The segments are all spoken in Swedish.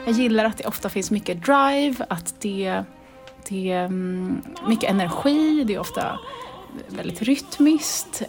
Jag gillar att det ofta finns mycket drive, att det är mycket energi, det är ofta väldigt rytmiskt.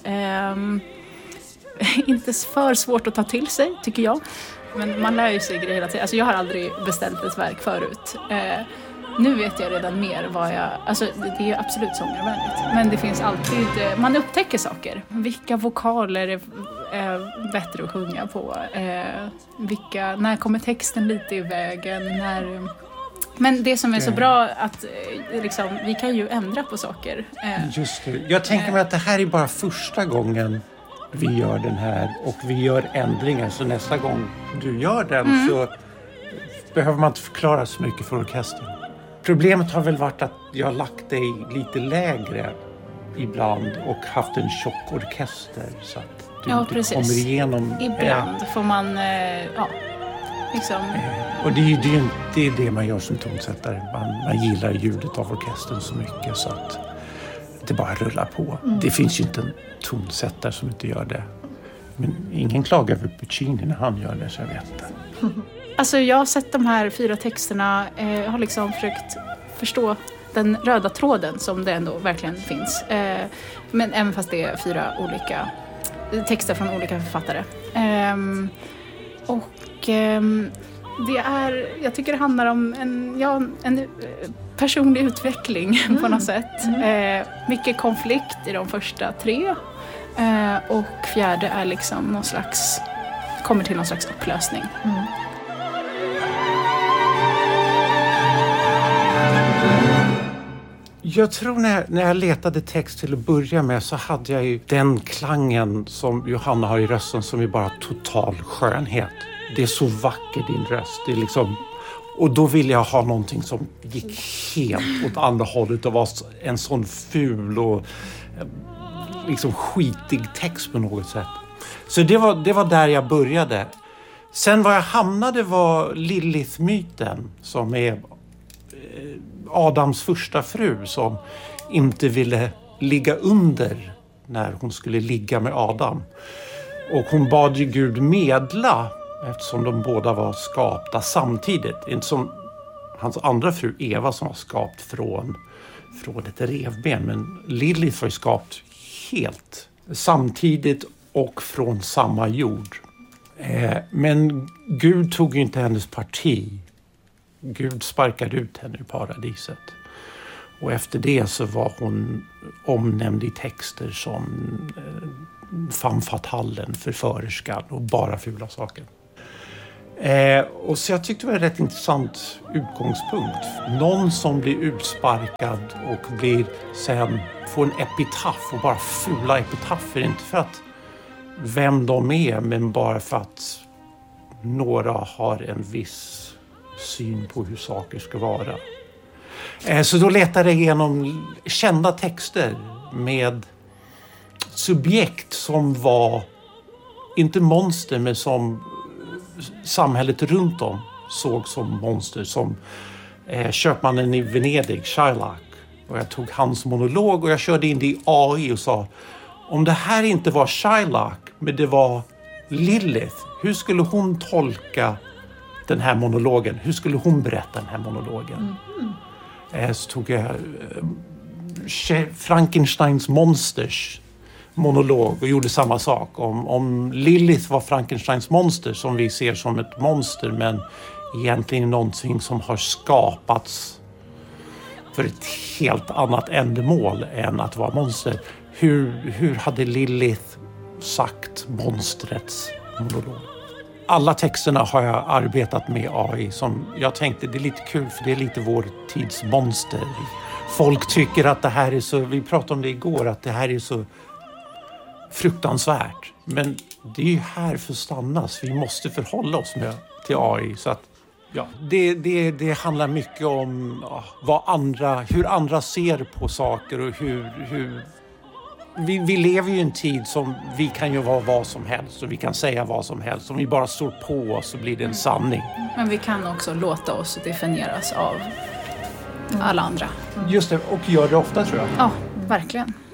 Inte för svårt att ta till sig, tycker jag. Men man lär ju sig grejer hela tiden. Alltså jag har aldrig beställt ett verk förut. Nu vet jag redan mer vad jag... Alltså det är ju absolut sångarvänligt. Men det finns alltid... Man upptäcker saker. Vilka vokaler är bättre att sjunga på? När kommer texten lite i vägen? Men det som är så bra att liksom, vi kan ju ändra på saker. Just det. Jag tänker mig att det här är bara första gången vi gör den här och vi gör ändringar. Så nästa gång du gör den så behöver man inte förklara så mycket för orkestern. Problemet har väl varit att jag har lagt dig lite lägre ibland och haft en tjock orkester så att du inte kommer igenom. Ibland får man, liksom. Och det är det man gör som tonsättare. Man gillar ljudet av orkestern så mycket så att det bara rullar på. Det finns ju inte en tonsättare som inte gör det. Men ingen klagar över Puccini när han gör det, så jag vet det. Alltså jag har sett de här 4 texterna, har liksom försökt förstå den röda tråden som det ändå verkligen finns. Men även fast det är 4 olika texter från olika författare. Jag tycker det handlar om en personlig utveckling på något sätt. Mycket konflikt i de första 3. Och 4:e är liksom kommer till någon slags upplösning. Jag tror när jag letade text till att börja med så hade jag ju den klangen som Johanna har i rösten som är bara total skönhet. Det är så vacker din röst. Det är liksom, och då ville jag ha någonting som gick helt åt andra hållet och var en sån ful och liksom skitig text på något sätt. Så det var där jag började. Sen var jag hamnade var Lilith-myten som är Adams första fru som inte ville ligga under när hon skulle ligga med Adam. Och hon bad ju Gud medla eftersom de båda var skapta samtidigt. Inte som hans andra fru Eva som var skapt från ett revben. Men Lilith var ju skapt helt samtidigt och från samma jord. Men Gud tog ju inte hennes parti. Gud sparkade ut henne ur paradiset. Och efter det så var hon omnämnd i texter som femme fatalen, förförerskan och bara fula saker. Och så jag tyckte det var en rätt intressant utgångspunkt. Någon som blir utsparkad och blir sen får en epitaf och bara fula epitafer. Inte för att vem de är men bara för att några har en viss syn på hur saker ska vara. Så då letade jag igenom kända texter med subjekt som var inte monster men som samhället runt om såg som monster. Som köpmannen i Venedig, Shylock. Och jag tog hans monolog och jag körde in det i AI och sa om det här inte var Shylock men det var Lilith, hur skulle hon tolka den här monologen? Hur skulle hon berätta den här monologen? Så tog jag Frankensteins monsters monolog och gjorde samma sak. Om Lilith var Frankensteins monster som vi ser som ett monster men egentligen någonting som har skapats för ett helt annat ändamål än att vara monster. Hur hade Lilith sagt monstrets monolog? Alla texterna har jag arbetat med AI som jag tänkte det är lite kul för det är lite vår tids monster. Folk tycker att det här är så, vi pratade om det igår, att det här är så fruktansvärt. Men det är ju här för stannas. Vi måste förhålla oss till AI så att ja, det handlar mycket om hur andra ser på saker och hur vi lever ju i en tid som vi kan ju vara vad som helst och vi kan säga vad som helst. Om vi bara står på oss så blir det en sanning. Men vi kan också låta oss definieras av alla andra. Just det, och gör det ofta tror jag. Ja, verkligen.